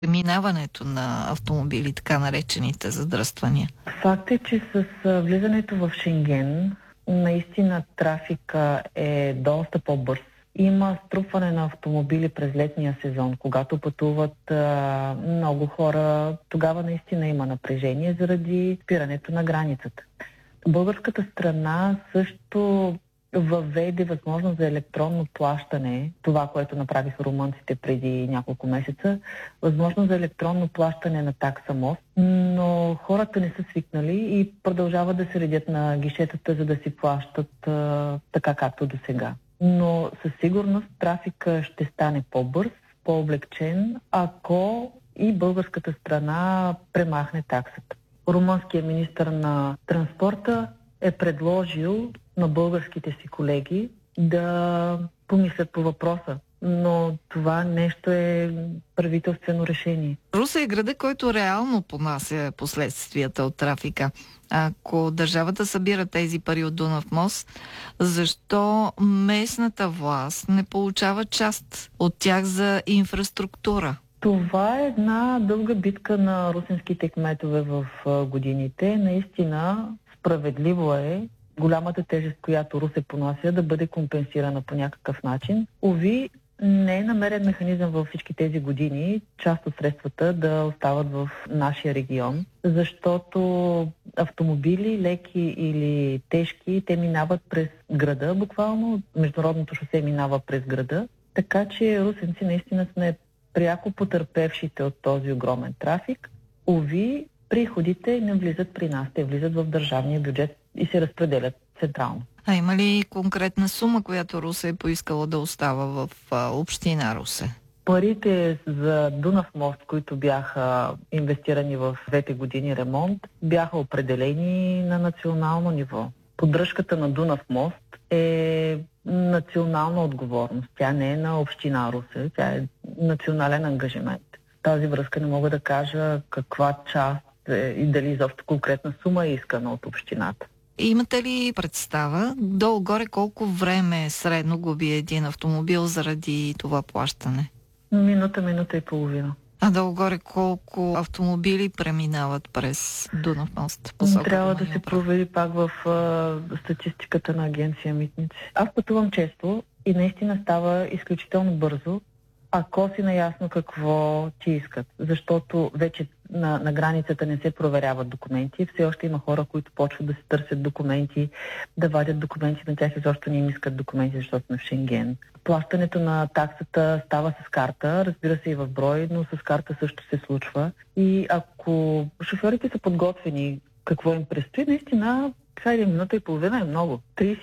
преминаването на автомобили, така наречените задръствания? Факт е, че с влизането в Шенген наистина трафика е доста по-бърз. Има струпване на автомобили през летния сезон, когато пътуват много хора. Тогава наистина има напрежение заради спирането на границата. Българската страна също въведе възможност за електронно плащане, това, което направиха румънците преди няколко месеца, възможност за електронно плащане на такса мост, но хората не са свикнали и продължават да се редят на гишетата, за да си плащат така както до сега. Но със сигурност трафика ще стане по-бърз, по-облегчен, ако и българската страна премахне таксата. Румънският министър на транспорта е предложил на българските си колеги да помислят по въпроса. Но това нещо е правителствено решение. Русе е града, който реално понася последствията от трафика. Ако държавата събира тези пари от Дунав мост, защо местната власт не получава част от тях за инфраструктура? Това е една дълга битка на русинските кметове в годините. Наистина справедливо е голямата тежест, която Русе понася, да бъде компенсирана по някакъв начин. Уви, не е намерен механизъм във всички тези години част от средствата да остават в нашия регион, защото автомобили, леки или тежки, те минават през града, буквално международното шосе минава през града, така че русенци наистина сме пряко потърпевшите от този огромен трафик. Уви, приходите не влизат при нас, те влизат в държавния бюджет и се разпределят централно. А има ли конкретна сума, която Русе е поискала да остава в община Русе? Парите за Дунав мост, които бяха инвестирани в 2 години ремонт, бяха определени на национално ниво. Поддръжката на Дунав мост е национална отговорност. Тя не е на община Русе, тя е национален ангажимент. В тази връзка не мога да кажа каква част и дали изобщо конкретна сума е искана от общината. Имате ли представа долу-горе колко време средно губи един автомобил заради това плащане? Минута и половина. А долу-горе колко автомобили преминават през Дунав мост? Трябва да се провери пак в статистиката на агенция Митници. Аз пътувам често и наистина става изключително бързо, ако си наясно какво ти искат. Защото вече на границата не се проверяват документи. Все още има хора, които почват да се търсят документи, да вадят документи. На тях изобщо не им искат документи, защото сме в Шенген. Плащането на таксата става с карта, разбира се и в брой, но с карта също се случва. И ако шофьорите са подготвени какво им предстои, наистина минута и половина е много.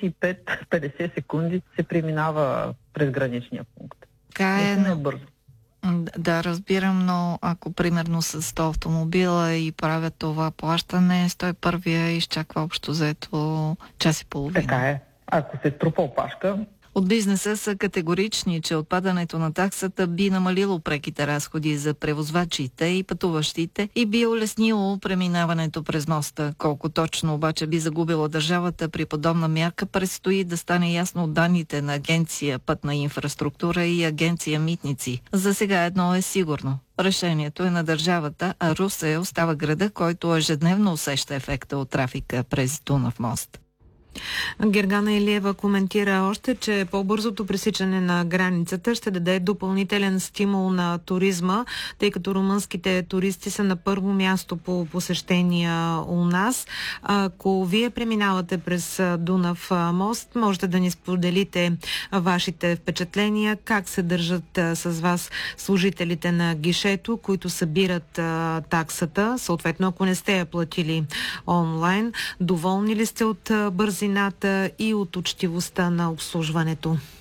35-50 секунди се преминава през граничния пункт. Така е бързо. Да, разбирам, но ако примерно с 100 автомобила и правят това плащане, 101-я изчаква общо заето час и половина. Така е. Ако се трупа опашка. От бизнеса са категорични, че отпадането на таксата би намалило преките разходи за превозвачите и пътуващите и би улеснило преминаването през моста. Колко точно обаче би загубила държавата при подобна мярка, предстои да стане ясно от данните на Агенция Пътна инфраструктура и Агенция Митници. За сега едно е сигурно. Решението е на държавата, а Русе остава града, който ежедневно усеща ефекта от трафика през Дунав мост. Гергана Илиева коментира още, че по-бързото пресичане на границата ще даде допълнителен стимул на туризма, тъй като румънските туристи са на първо място по посещения у нас. Ако вие преминавате през Дунав мост, можете да ни споделите вашите впечатления, как се държат с вас служителите на гишето, които събират таксата, съответно ако не сте я платили онлайн. Доволни ли сте от бързината и от учтивостта на обслужването?